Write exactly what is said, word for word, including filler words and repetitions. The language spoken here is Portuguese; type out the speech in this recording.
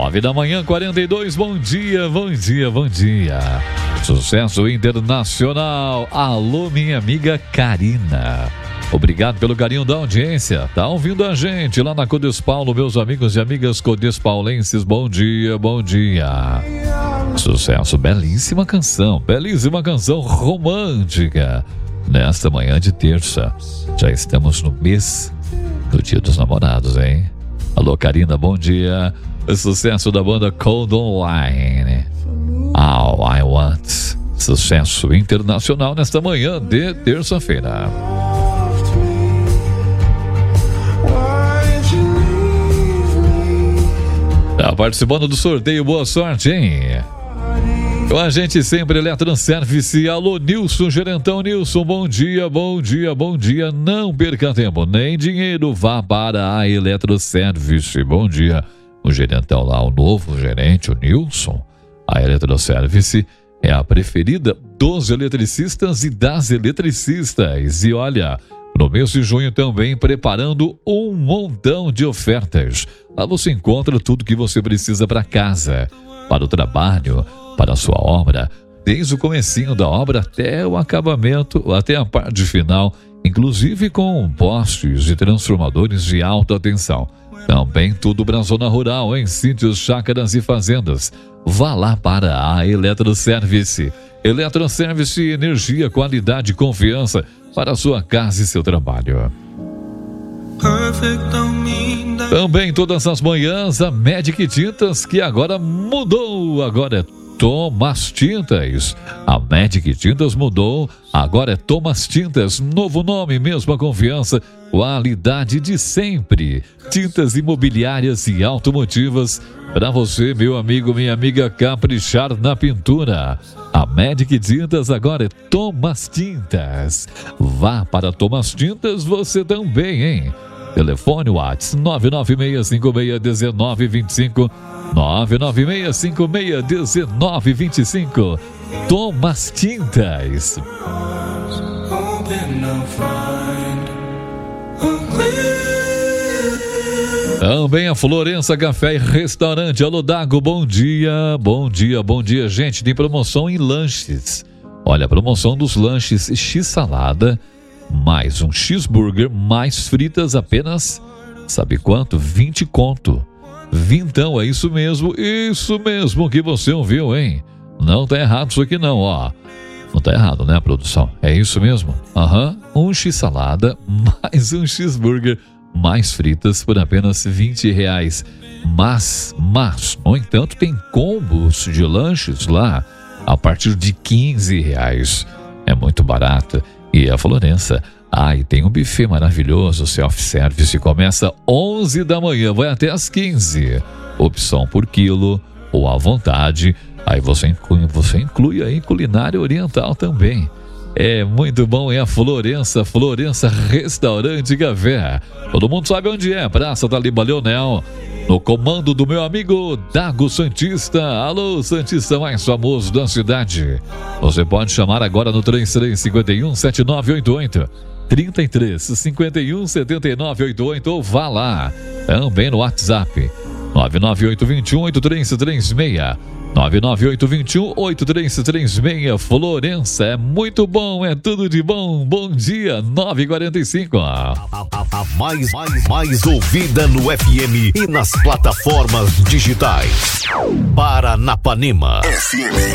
nove da manhã, quarenta e dois. Bom dia, bom dia, bom dia. Sucesso internacional. Alô, minha amiga Karina. Obrigado pelo carinho da audiência. Tá ouvindo a gente lá na Codes Paulo, meus amigos e amigas codespaulenses. Bom dia, bom dia. Sucesso, belíssima canção, belíssima canção romântica. Nesta manhã de terça, já estamos no mês do Dia dos Namorados, hein? Alô, Karina, bom dia. Sucesso da banda Cold Online. All I Want. Sucesso internacional nesta manhã de terça-feira. Tá participando do sorteio, boa sorte, hein? Com a gente sempre, Eletroservice. Alô, Nilson, gerentão Nilson, bom dia, bom dia, bom dia. Não perca tempo, nem dinheiro, vá para a Eletroservice. Bom dia, o gerentão lá, o novo gerente, o Nilson. A Eletroservice é a preferida dos eletricistas e das eletricistas. E olha, no mês de junho também preparando um montão de ofertas. Lá você encontra tudo que você precisa para casa, para o trabalho, para a sua obra, desde o comecinho da obra até o acabamento, até a parte final, inclusive com postes e transformadores de alta tensão. Também tudo para a zona rural, em sítios, chácaras e fazendas. Vá lá para a Eletroservice. Eletroservice, energia, qualidade e confiança para a sua casa e seu trabalho. Também todas as manhãs a Magic Tintas, que agora mudou, agora é Thomas Tintas. A Magic Tintas mudou, agora é Thomas Tintas, novo nome, mesma confiança, qualidade de sempre. Tintas imobiliárias e automotivas para você, meu amigo, minha amiga, caprichar na pintura. A Magic Tintas agora é Thomas Tintas. Vá para Thomas Tintas você também, hein? Telefone WhatsApp nove nove seis cinco seis um nove dois cinco, nove nove seis cinco seis um nove dois cinco. Thomas Tintas. Também a Florença Café e Restaurante. Alô, Dago, bom dia, bom dia, bom dia. Gente, tem promoção em lanches. Olha, a promoção dos lanches X-salada, mais um cheeseburger, mais fritas, apenas, sabe quanto? vinte conto. Vintão, é isso mesmo, isso mesmo que você ouviu, hein? Não tá errado isso aqui não, ó. Não tá errado, né, produção? É isso mesmo? Aham, uhum. Um X-salada, mais um cheeseburger, mais fritas por apenas vinte reais. Mas, mas, no entanto, tem combos de lanches lá a partir de quinze reais. É muito barato. E a Florença, ah, e tem um buffet maravilhoso, self-service, começa onze da manhã, vai até às quinze. Opção por quilo ou à vontade. Aí você inclui, você inclui aí culinária oriental também. É muito bom, é a Florença, Florença Restaurante Café. Todo mundo sabe onde é, Praça Taliba Leonel, no comando do meu amigo Dago Santista. Alô, Santista mais famoso da cidade. Você pode chamar agora no trinta e três, cinquenta e um, setenta e nove oitenta e oito. trinta e três, cinquenta e um, setenta e nove oitenta e oito, ou vá lá. Também no WhatsApp, nove nove oito dois um, oito três três seis. nove nove oito dois um, oito três três seis. Florença, é muito bom, é tudo de bom. Bom dia, nove e quarenta e cinco. A, a, a mais, mais, mais ouvida no F M e nas plataformas digitais. Paranapanema F M.